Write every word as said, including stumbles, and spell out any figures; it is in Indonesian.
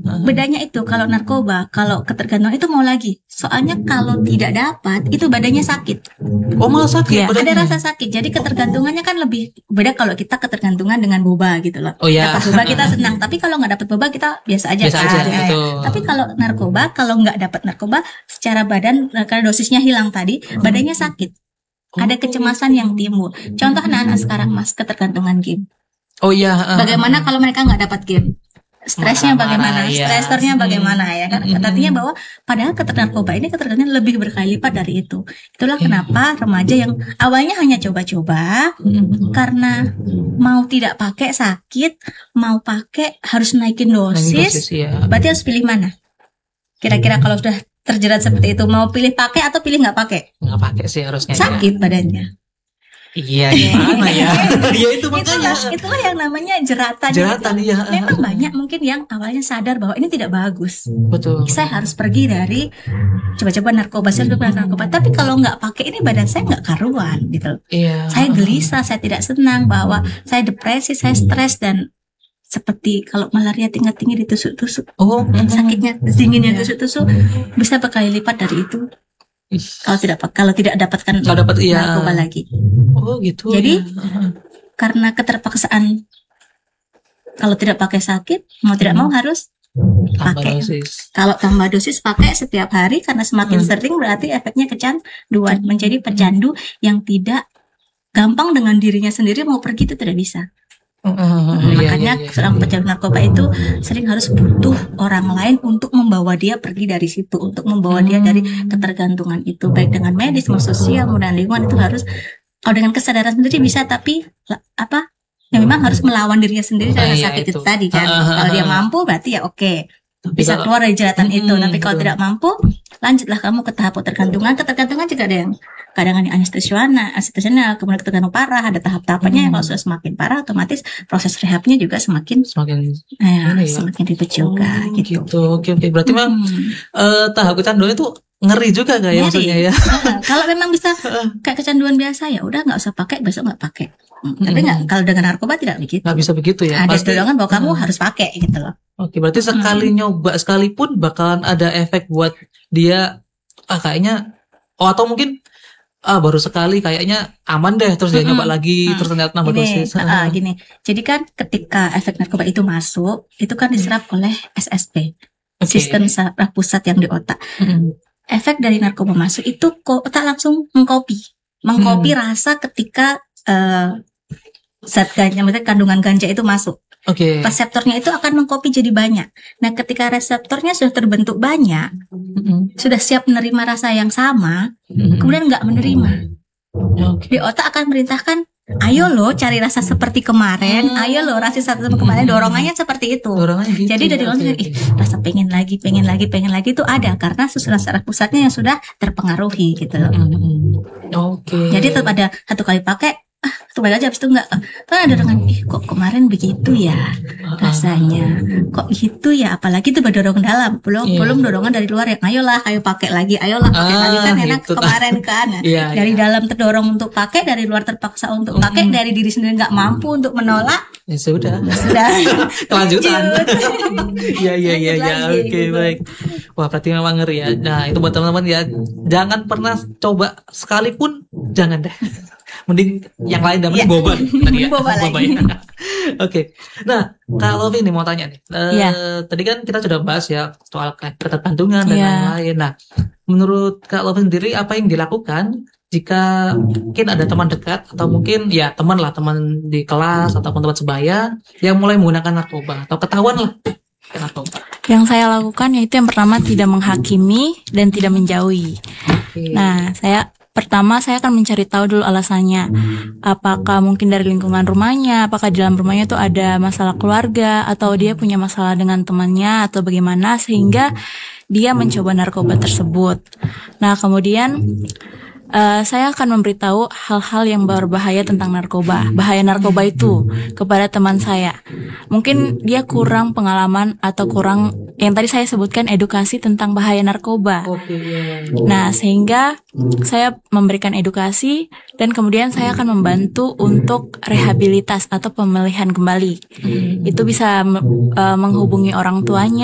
Bedanya itu kalau narkoba, kalau ketergantungan itu mau lagi. Soalnya kalau tidak dapat itu badannya sakit. Oh malah sakit. Ya, ada rasa sakit. Jadi ketergantungannya kan lebih beda kalau kita ketergantungan dengan boba gitu loh. Oh ya. Dapat boba kita senang, tapi kalau nggak dapat boba kita biasa aja. Biasa kan? aja, Ya, gitu. Tapi kalau narkoba, kalau nggak dapat narkoba, secara badan karena dosisnya hilang tadi, badannya sakit. Ada kecemasan yang timbul. Contoh anak-anak sekarang mas ketergantungan game. Oh iya. Uh, Bagaimana kalau mereka nggak dapat game? Stresnya bagaimana? Marah-marah, ya. Stresornya bagaimana ya kan? Hmm. Artinya bahwa padahal keternarkoba ini ketergantungan lebih berkali lipat dari itu. Itulah kenapa remaja yang awalnya hanya coba-coba Hmm. karena mau tidak pakai sakit, mau pakai harus naikin dosis. dosis ya. Berarti harus pilih mana? Kira-kira kalau sudah terjerat seperti itu, mau pilih pakai atau pilih nggak pakai? Nggak pakai sih harusnya. Sakit badannya. Iya, gimana ya? Ya itu makanya. Itulah, itulah yang namanya jeratan. Jeratan, gitu. iya. Memang banyak mungkin yang awalnya sadar bahwa ini tidak bagus. Betul. Saya harus pergi dari coba-coba narkoba, saya coba narkoba. Tapi kalau nggak pakai ini badan saya nggak karuan gitu. Iya. Saya gelisah, saya tidak senang bahwa saya depresi, saya stres dan seperti kalau malaria tingkat-tinggi ditusuk-tusuk. Oh, sakitnya dinginnya tusuk-tusuk bisa berkali lipat dari itu. Kalau tidak kalau tidak dapatkan dapat, iya. narkoba lagi. Oh gitu. Jadi ya. Karena keterpaksaan kalau tidak pakai sakit mau tidak mau harus tambah pakai. dosis. Kalau tambah dosis pakai setiap hari karena semakin hmm. sering berarti efeknya kecanduan, menjadi pecandu yang tidak gampang dengan dirinya sendiri mau pergi itu tidak bisa. Uh, uh, Makanya iya, iya, iya. seorang pecandu narkoba itu sering harus butuh orang lain untuk membawa dia pergi dari situ, untuk membawa hmm. dia dari ketergantungan itu, baik dengan medis, maupun sosial, dan lingkungan itu harus. Kalau dengan kesadaran sendiri bisa, tapi apa? Ya memang harus melawan dirinya sendiri dari uh, sakit iya, itu. itu tadi kan. Uh, uh, kalau dia mampu berarti ya oke. Okay. Bisa keluar dari jeratan hmm, itu. Tapi kalau betul. tidak mampu, lanjutlah kamu ke tahap ketergantungan. Ketergantungan juga ada yang kadang-kadang anestesiana, anestesiana, kemudian ketergantungan parah, ada tahap-tahapannya. Hmm. Kalau sudah semakin parah, otomatis proses rehabnya juga semakin semakin eh, ya? semakin ribet juga. Oh, gitu. gitu. Oke, oke. Berarti hmm. memang uh, tahap kecanduan itu ngeri juga kayak ya maksudnya ya. Nah, kalau memang bisa kayak kecanduan biasa ya udah nggak usah pakai, besok nggak pakai. Hmm. Tapi nggak kalau dengan narkoba tidak begitu. Nggak bisa begitu ya. Ada dorongan bahwa kamu hmm. harus pakai gitu loh. Oke, berarti sekali hmm. nyoba sekalipun bakalan ada efek buat dia ah kayaknya oh atau mungkin ah baru sekali kayaknya aman deh terus dia hmm. nyoba lagi hmm. terus ternyata nambah dosis. Uh, gini. Jadi kan ketika efek narkoba itu masuk, itu kan diserap hmm. oleh S S P. Okay. Sistem saraf pusat yang di otak. Hmm. Efek dari narkoba masuk itu otak langsung mengcopy. Mengcopy hmm. rasa ketika uh, zat ganja, maksudnya kandungan ganja itu masuk. Okay. Reseptornya itu akan mengcopy jadi banyak. Nah, ketika reseptornya sudah terbentuk banyak, mm-hmm. sudah siap menerima rasa yang sama, mm-hmm. kemudian nggak menerima, okay. di otak akan merintahkan, ayo lo cari rasa seperti kemarin, hmm. ayo lo rasa seperti kemarin, dorongannya seperti itu. Dorongannya gitu, jadi dari langsung, ih rasa pengen lagi, pengen lagi, pengen lagi itu ada karena susunan saraf pusatnya yang sudah terpengaruhi gitu loh. Mm-hmm. Oke. Okay. Jadi tetap ada satu kali pakai. Ah, tuh balik aja habis itu enggak. Kan ada dorongan, ih kok kemarin begitu ya rasanya. Kok gitu ya, apalagi itu dorongan dalam. Belum yeah. belum dorongan dari luar yang ayolah, ayo pakai lagi, ayolah pakai ah, lagi kan enak gitu. Kemarin kan. Nah, yeah, dari yeah. dalam terdorong untuk pakai, dari luar terpaksa untuk mm-hmm. pakai, dari diri sendiri enggak mampu untuk menolak. Ya sudah. Sudah. Kelanjutan. Iya iya iya ya. Oke, okay, gitu. Baik. Wah, berarti memang ngeri ya. Nah, itu buat teman-teman ya. Jangan pernah coba sekalipun jangan deh. Mending yang lain dan mending yeah. boba tadi ya. Boba boba ya. Oke. Okay. Nah, kalau Vini mau tanya nih. Uh, yeah. Tadi kan kita sudah bahas ya soal ketergantungan dan yeah. lain-lain. Nah, menurut Kak Lovin sendiri apa yang dilakukan jika mungkin ada teman dekat atau mungkin ya teman lah, teman di kelas ataupun teman sebaya yang mulai menggunakan narkoba atau ketahuan lah narkoba? Yang saya lakukan yaitu yang pertama tidak menghakimi dan tidak menjauhi. Okay. Nah, saya pertama saya akan mencari tahu dulu alasannya. Apakah mungkin dari lingkungan rumahnya, apakah di dalam rumahnya tuh ada masalah keluarga atau dia punya masalah dengan temannya atau bagaimana sehingga dia mencoba narkoba tersebut. Nah, kemudian Uh, saya akan memberitahu hal-hal yang berbahaya tentang narkoba, bahaya narkoba itu kepada teman saya. Mungkin dia kurang pengalaman atau kurang yang tadi saya sebutkan edukasi tentang bahaya narkoba. Nah, sehingga saya memberikan edukasi dan kemudian saya akan membantu untuk rehabilitas atau pemulihan kembali. Itu bisa uh, menghubungi orang tuanya